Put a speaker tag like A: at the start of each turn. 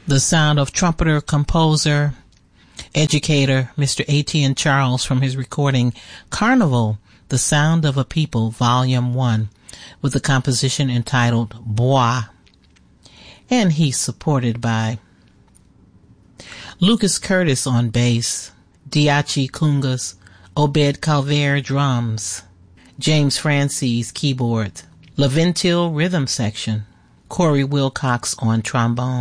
A: The sound of trumpeter, composer, educator, Mr. A.T.N. Charles from his recording Carnival, The Sound of a People, Volume 1, with the composition entitled Bois. And he's supported by Lucas Curtis on bass, Diachi Kungas, Obed Calvert drums, James Francis keyboard, Laventil rhythm section, Corey Wilcox on trombone.